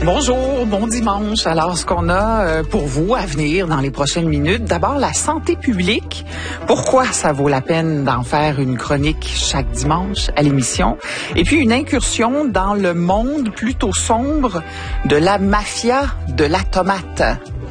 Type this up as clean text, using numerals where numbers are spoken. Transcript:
Bonjour, bon dimanche. Alors, ce qu'on a pour vous à venir dans les prochaines minutes, d'abord la santé publique. Pourquoi ça vaut la peine d'en faire une chronique chaque dimanche à l'émission? Et puis une incursion dans le monde plutôt sombre de la mafia de la tomate.